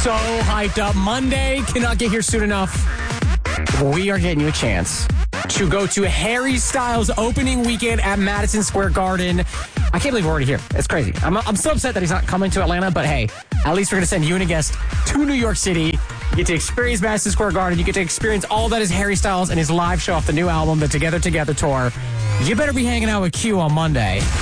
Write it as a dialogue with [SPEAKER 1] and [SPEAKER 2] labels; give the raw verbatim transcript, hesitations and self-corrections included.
[SPEAKER 1] So hyped up. Monday cannot get here soon enough. We are getting you a chance to go to Harry Styles' opening weekend at Madison Square Garden. I can't believe we're already here. It's crazy. I'm, I'm so upset that he's not coming to Atlanta, but hey, at least we're going to send you and a guest to New York City. You get to experience Madison Square Garden. You get to experience all that is Harry Styles and his live show off the new album, the Together Together Tour. You better be hanging out with Q on Monday.